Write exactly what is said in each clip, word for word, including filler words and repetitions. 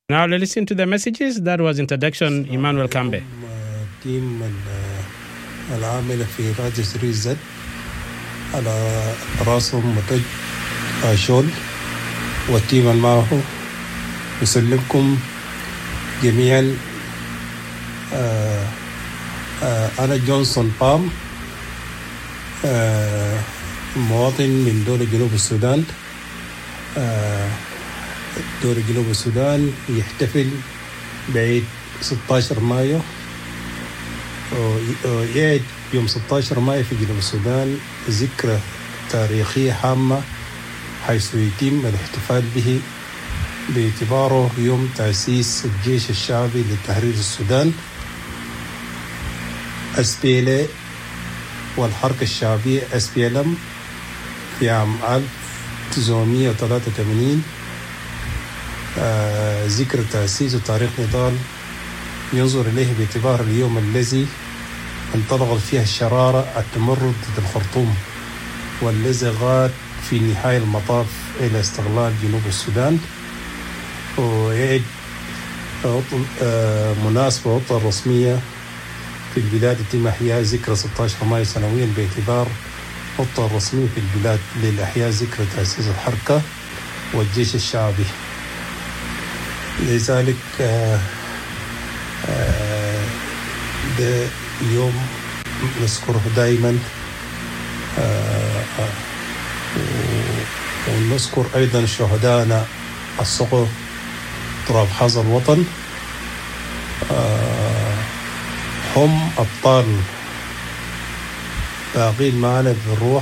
Now let's listen to the messages. That was introduction, Emmanuel Kambe. تيم العاملة في راديو ثري زد على راسهم متج آشول والتيم اللي معه يسلمكم جميعا. آه آه أنا جونسون بام، آه مواطن من دولة جنوب السودان. آه دولة جنوب السودان يحتفل بعيد ستة عشر مايو، ويعد يوم ستة عشر مايو في جنوب السودان ذكرى تاريخية هامة، حيث يتم الاحتفال به باعتباره يوم تأسيس الجيش الشعبي لتحرير السودان إس بي إل إيه والحركة الشعبية إس بي إل إم في عام ألف وتسعمائة وثلاثة وثمانين. آه ذكر تأسيس تاريخ نضال ينظر إليه باعتبار اليوم الذي انطلقت فيها الشرارة التمرد ضد الخرطوم، والذي غاد في نهاية المطاف إلى استقلال جنوب السودان. ويعد آه مناسبة عطلة رسمية في البلاد يتم إحياء ذكرى ستة عشر مايو سنويا باعتبار عطلة رسمية في البلاد للإحياء ذكرى تأسيس الحركة والجيش الشعبي. لذلك آه آه ده يوم نذكره دائما، آه آه ونذكر أيضا شهداءنا السقوا تراب هذا الوطن. آه هم أبطال باقين معنا بالروح،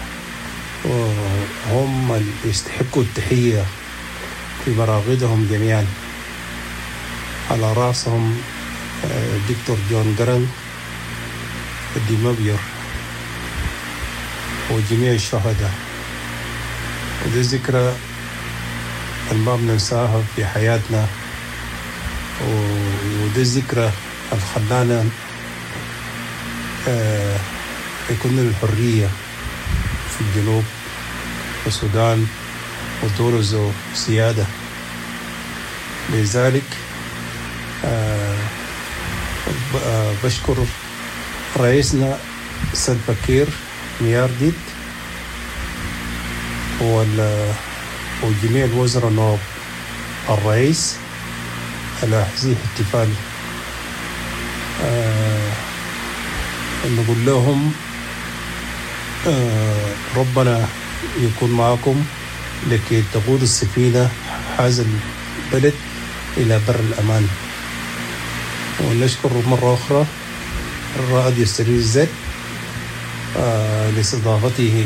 وهم اللي يستحقوا التحية في مراغدهم جميعا، على رأسهم دكتور جون جرن ديمبير وجميع الشهداء. ودي ذكرى ما بننساها في حياتنا، ودي ذكرى الخلانا يكون الحرية في الجنوب والسودان ودور ذو سيادة. لذلك آه بشكر رئيسنا سلفا كير ميارديد وجميع الوزراء نواب الرئيس على هذه الاحتفال. آه نقول لهم آه ربنا يكون معكم لكي تقود السفينة هذا البلد إلى بر الأمان. ونشكر مرة أخرى راديو ثري زد آه لاستضافته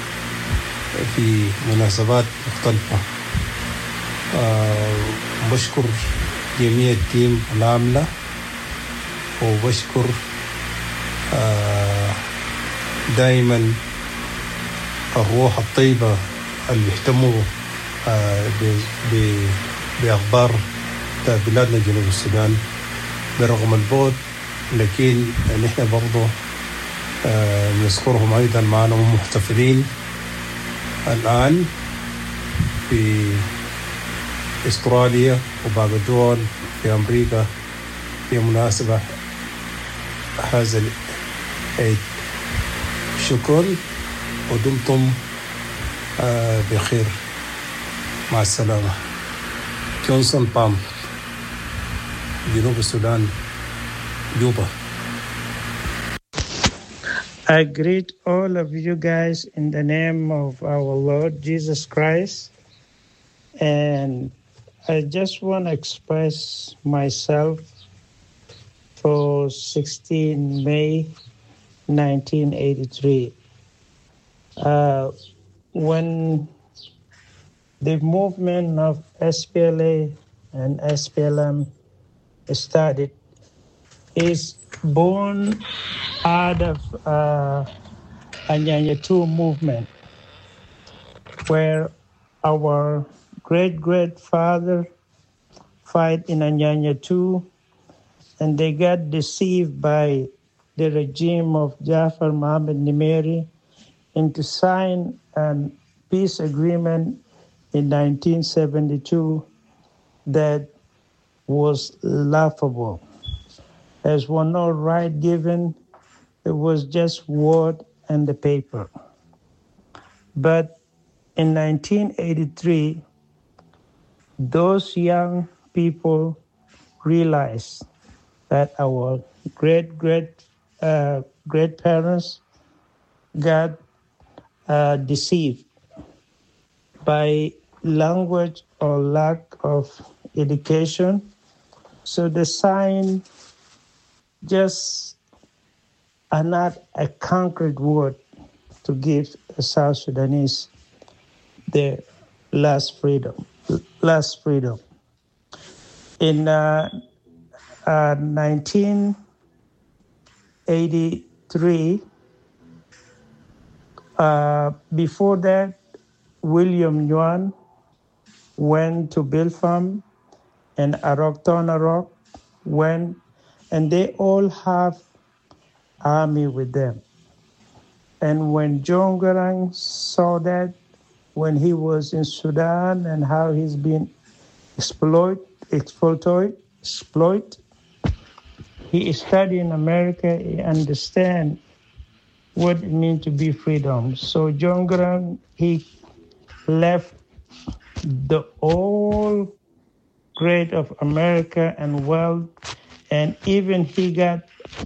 في مناسبات مختلفة. آه بشكر جميع التيم العاملة، وبشكر آه دائما الروح الطيبة اللي بيهتموا آه بأخبار بلادنا جنوب السودان برغم البعد، لكن نحن برضو آه نذكرهم أيضا معنا محتفلين الآن في استراليا وبعض الدول في أمريكا في مناسبة هذا العيد. شكرا ودمتم آه بخير. مع السلامة. جونسون بام، جنوب السودان، جوبا. I greet all of you guys in the name of our Lord Jesus Christ, and I just want to express myself for sixteen May nineteen eighty-three. Uh, when the movement of S P L A and S P L M started, is born out of uh, Anyanya two movement, where our great-great-father fight in Anyanya two, and they got deceived by the regime of Jafar Mohammed Nimeri into sign a peace agreement in nineteen seventy-two that was laughable. There was no right given. It was just word and the paper. But in nineteen eighty-three, those young people realized that our great, great, uh, great parents got uh, deceived by language or lack of education. So they signed just are not a concrete word to give the South Sudanese their last freedom. Last freedom. In uh, uh, nineteen eighty-three, uh, before that, William Yuan went to Bilfam, and Arok Tonarok went, and they all have army with them. And when John Garang saw that, when he was in Sudan and how he's been exploited, exploited, exploited, he studied in America, he understands what it means to be freedom. So John Garang, he left the whole great of America and wealth, and even he got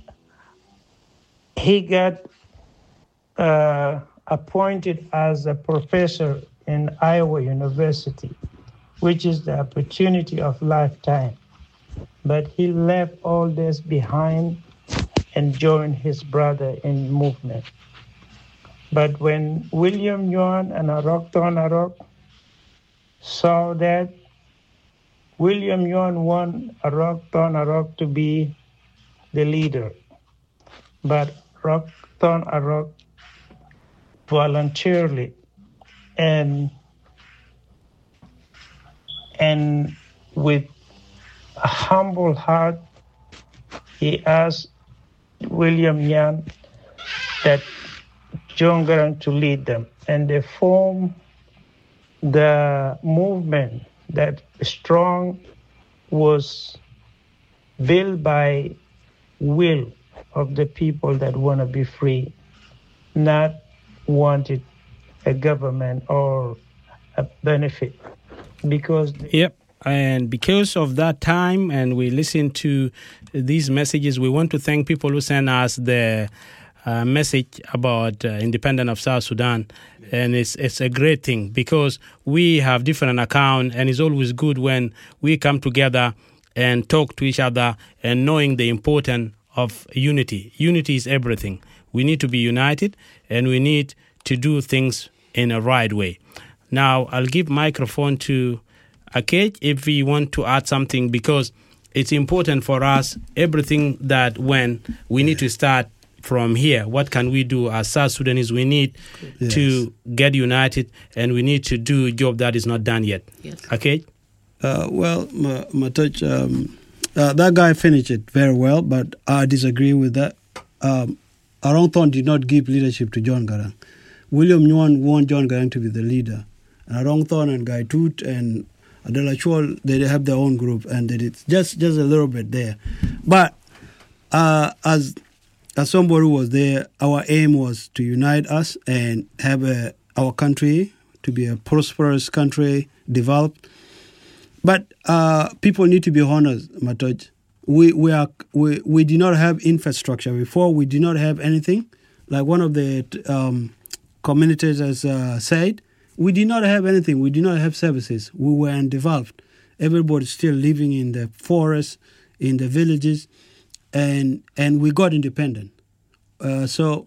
he got uh, appointed as a professor in Iowa University, which is the opportunity of lifetime. But he left all this behind and joined his brother in movement. But when William Yuan and Arok Tonarok saw that, William Yuan wanted Arok Tonarok to be the leader. But Arok Tonarok voluntarily and and with a humble heart, he asked William Yuan that John Garang to lead them, and they formed the movement that strong was built by will of the people that want to be free, not wanted a government or a benefit. Because they- Yep. And because of that time, and we listen to these messages, we want to thank people who send us the uh, message about uh, independence of South Sudan. And it's it's a great thing because we have different accounts, and it's always good when we come together and talk to each other and knowing the importance of unity. Unity is everything. We need to be united, and we need to do things in a right way. Now, I'll give microphone to Akej if we want to add something, because it's important for us, everything that when we need to start from here. What can we do as South Sudanese? We need yes. to get united, and we need to do a job that is not done yet. Yes. Akej? Uh, well, Matoch, um, uh, that guy finished it very well, but I disagree with that. Um, Arong Thon did not give leadership to John Garang. William Yuan wanted John Garang to be the leader. And Arong Thon and Guy Tut and Adela Chol, they have their own group, and they did just, just a little bit there. But uh, as as somebody who was there, our aim was to unite us and have a, our country to be a prosperous country, developed. But uh, people need to be honest, Matoj. We we are we, we did not have infrastructure before. We did not have anything. Like one of the um, communities has uh, said, we did not have anything. We did not have services. We were undeveloped. Everybody's still living in the forest, in the villages, and and we got independent. Uh, so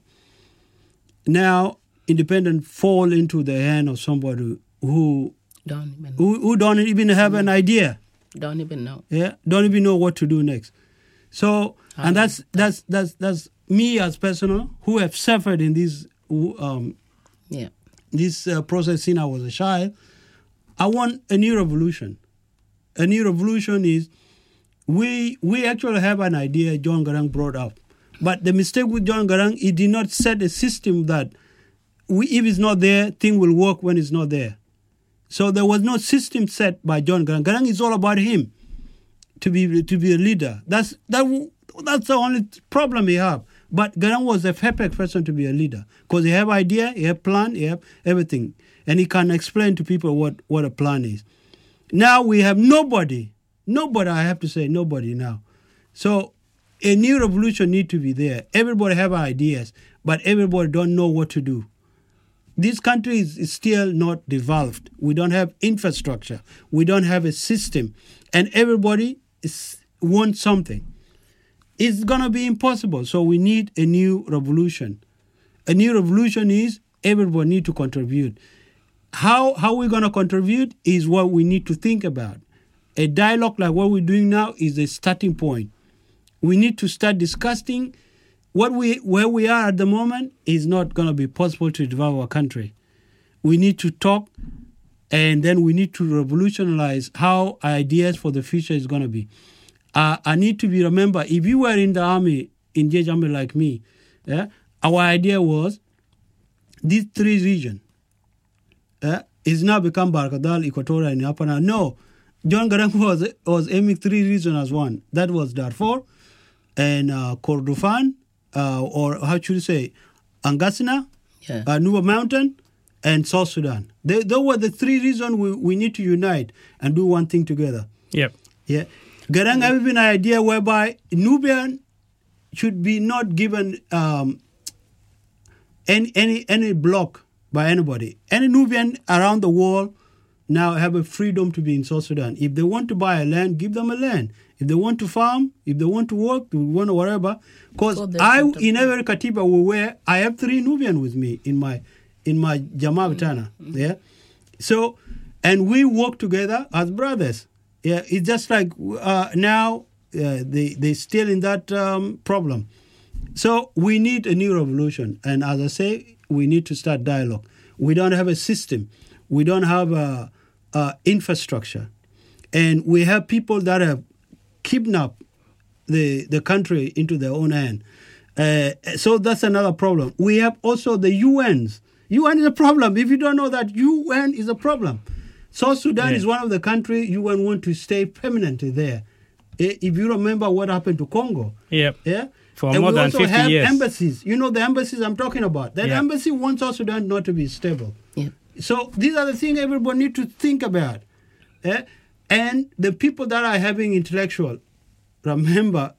now independent fall into the hand of somebody who Don't even who, who don't even have an idea. Don't even know. Yeah, don't even know what to do next. So, How and that's that's that's that's me as personal who have suffered in this um Yeah. this uh, process since I was a child. I want a new revolution. A new revolution is we we actually have an idea John Garang brought up, but the mistake with John Garang, he did not set a system that we, if it's not there, thing will work when it's not there. So there was no system set by John Garang. Garang is all about him. to be to be a leader. That's that. That's the only problem he have. But Garang was the perfect person to be a leader because he have idea, he have plan, he have everything, and he can explain to people what, what a plan is. Now we have nobody, nobody. I have to say nobody now. So a new revolution need to be there. Everybody have ideas, but everybody don't know what to do. This country is, is still not developed. We don't have infrastructure. We don't have a system, and everybody is, wants something. It's going to be impossible. So we need a new revolution. A new revolution is everybody need to contribute. How how we're going to contribute is what we need to think about. A dialogue like what we're doing now is a starting point. We need to start discussing what we where we are at the moment is not going to be possible to develop our country. We need to talk, and then we need to revolutionize how ideas for the future is going to be. Uh, I need to be remember, if you were in the army, in J J Army like me, yeah, our idea was these three regions uh, is now become Barkadal, Equatorial, and Apana. No, John Garang was was aiming three regions as one. That was Darfur and uh, Kordofan, uh, or how should you say, Angasina, yeah. uh, Nuba Mountain, and South Sudan. They, those were the three reasons we, we need to unite and do one thing together. Yep. Yeah. Garang have been an idea whereby Nubian should be not given um, any any any block by anybody. Any Nubian around the world now have a freedom to be in South Sudan. If they want to buy a land, give them a land. If they want to farm, if they want to work, they want to whatever. Because So I there's in every katiba we wear, I have three Nubian with me in my in my Jama Bitana. Mm-hmm. Yeah. So and we work together as brothers. Yeah, it's just like uh, now uh, they they still in that um, problem. So we need a new revolution, and as I say, we need to start dialogue. We don't have a system, we don't have a, a infrastructure, and we have people that have kidnapped the the country into their own hand. Uh, so that's another problem. We have also the U Ns. U N is a problem. If you don't know that, U N is a problem. South Sudan yeah. is one of the countries you will want to stay permanently there. If you remember what happened to Congo. Yep. Yeah. For and more we than also fifty have years. embassies. You know the embassies I'm talking about. That yeah. embassy wants South Sudan not to be stable. Yeah. So these are the things everybody need to think about. Yeah? And the people that are having intellectual, remember,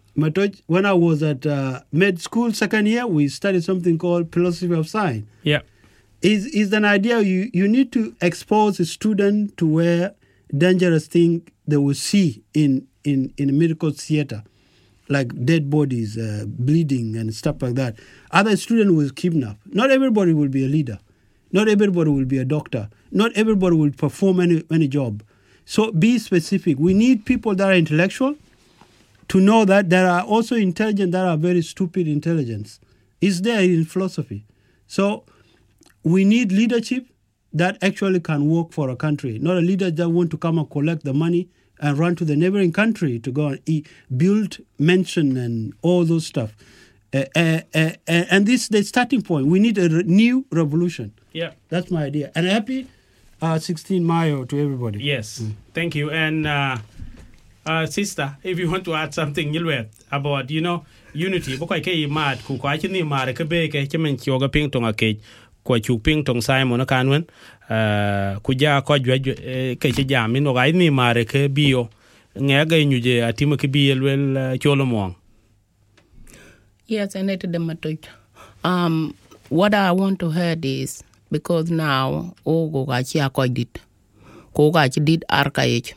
when I was at uh, med school second year, we studied something called philosophy of science. Yeah. Is is an idea you, you need to expose a student to where dangerous thing they will see in, in, in a medical theater, like dead bodies, uh, bleeding and stuff like that. Other student will kidnap. Not everybody will be a leader. Not everybody will be a doctor. Not everybody will perform any, any job. So be specific. We need people that are intellectual to know that there are also intelligent that are very stupid intelligence. It's there in philosophy. So we need leadership that actually can work for a country, not a leader that want to come and collect the money and run to the neighboring country to go and eat, build mansion and all those stuff. Uh, uh, uh, and this is the starting point. We need a re- new revolution. Yeah. That's my idea. And happy uh, sixteen Mayo to everybody. Yes. Mm. Thank you. And uh, uh, sister, if you want to add something about, you know, unity, because I mad, who quite in the mad, Quebec, yoga ping tong a cage. Kwa chuping tong Simon kanwen uh kuja kwa jwe ke che jami no ga ni mare ke bio ngega nyuje atimo ke bielwel cholomong. Yes, I need to demonstrate. Um what I want to heard is because now o go ga chi akodit ko ga chi did archive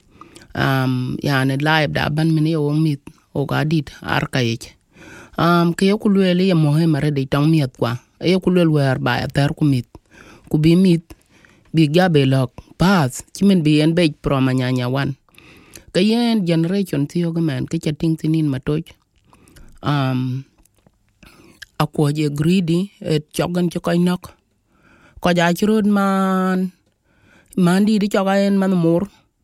um yani live da ban mini o mit o ga dit archive um ke yokulwele ya mohemare de tong miet kwa e kulel wer ba ter kumit ku bi mit bi gabe lok pass chimen bi en be promanyanya wan kayen generation tiyo gamen ke chating tinin matoj um akwo je greedy et chogan cho koy nok ko ja chirod man mandi di choga en man mur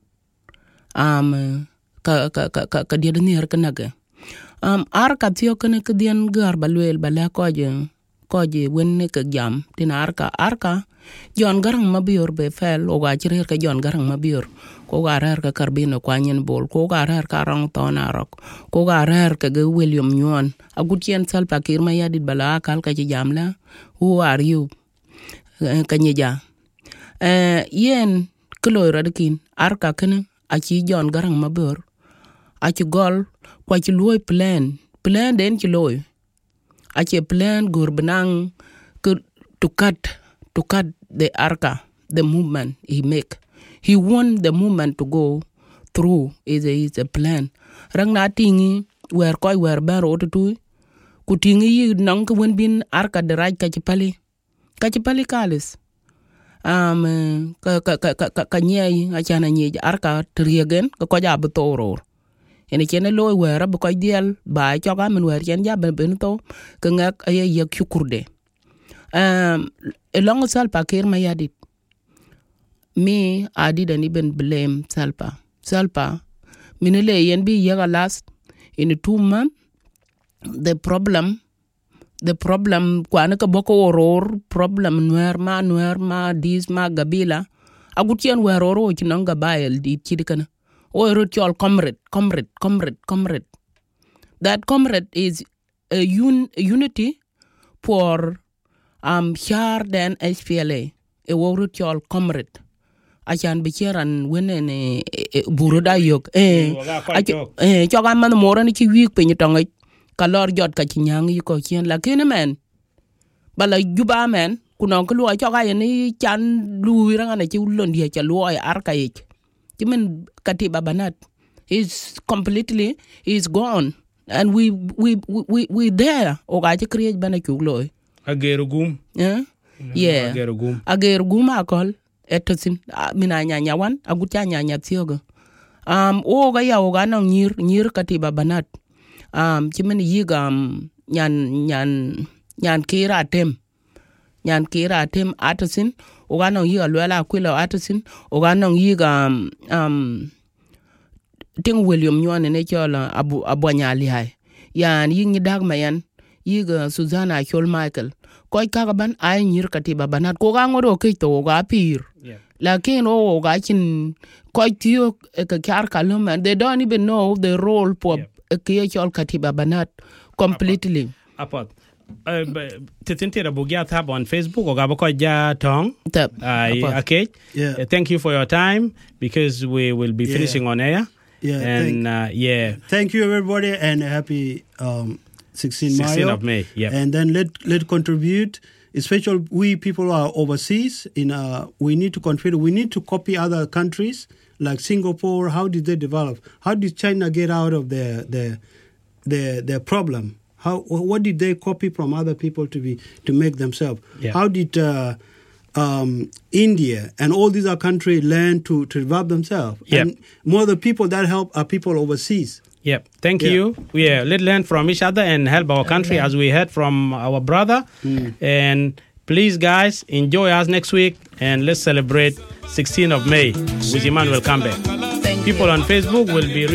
um ka ka ka ka dia ni har kanage um ar ka tiyo kene ke dien gar balwel bala ko je koje wenne ke jam tina arka arka John Garang mabior be fel o ga chirer ke John Garang mabior ko ga rer ka karbino kwanyen bol ko ga rer ka rong ton arok ko ga rer ka ge William Nyon agutien Salva Kiir Mayardit bala kal ka ci jamla who are you kanyija eh yen kloy radkin arka kene aci John Garang Mabor aci gol kwa ci loy plan plan den ci loy aci plan gor benang to cut to cut the arka the movement he make he want the movement to go through is a, is a plan rang na tingi wer koy wer baro to ku tingi yi nang ko won bin arka de raj ka ci pali ka ci pali kalis um ka ka ka ka ka nyai achana nyi arka triegen ko ko ja butoro ene chene loy wer ba koy diel ba cho ga men wer chen ja ben ben to ka ngak ay ye kurde um along Salva Kiir Mayardit me I didn't even blame Salva Salva minele yen bi yaga last in two months the problem the problem kwana ka boko oror problem nuer ma nuer ma dis ma gabila agutien weroro chinanga bael di chidikana o rotol comrade comrade comrade comrade that comrade is a un, unity for um char than S P L A e wo rotol comrade achan bicheran wenene buruda yok eh eh choga man mora ni chi wik pe nyitonga kalor jot ka chinyang yi ko chien lakini men bala juba men kuno ko lo choga ni chan lui ranga ne chi ulon dia cha lo ay arka ich kimen Katiba Banat is completely is gone and we we we we there o ga chi create bana chuglo agerugum yeah yeah agerugum agerugum akol etosin mina nyanya wan agutya nyanya tioga um o ga ya o ga nang nyir nyir Katiba Banat um chimen yiga um, nyan nyan nyan kira tem nyan kira tem atosin o ga nang yiga lwela kwila atosin o ga nang yiga um, um ting William Nyon ne chola abu abwanya lihai yan yingi dag mayan yiga Susanna Chol Michael koy kaga ban ay nyir Katiba Banat ko ga ngoro ke to ga pir yeah. Lakin o ga chin koy tiyo ka kar kalum and they don't even know the role for yeah. Kiyachol Katiba Banat completely. Apart. Titintira bugia tab on Facebook or gabako ja tong. Tab. Okay. Yeah. Uh, thank you for your time because we will be yeah. finishing on air. Yeah. And thank, uh, yeah. Thank you everybody and happy um sixteenth of May. Yeah. And then let let contribute. Especially we people who are overseas in uh we need to contribute. We need to copy other countries. Like Singapore, how did they develop? How did China get out of their their their, their problem? How what did they copy from other people to be to make themselves? Yeah. How did uh, um, India and all these other countries learn to, to develop themselves? Yep. And more the people that help are people overseas. Yep. Thank yeah. you. Yeah, let's learn from each other and help our country as we heard from our brother. Mm. And please, guys, enjoy us next week and let's celebrate sixteenth of May with Emmanuel Kambe. Thank People you. on Facebook will be